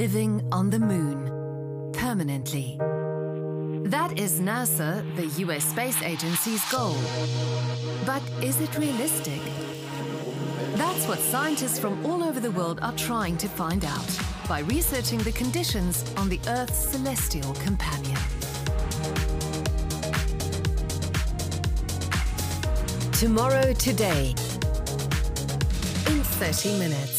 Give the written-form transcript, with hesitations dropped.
living on the moon permanently. That is NASA, the US Space Agency's goal. But is it realistic? That's what scientists from all over the world are trying to find out by researching the conditions on the Earth's celestial companion. Tomorrow Today in 30 minutes.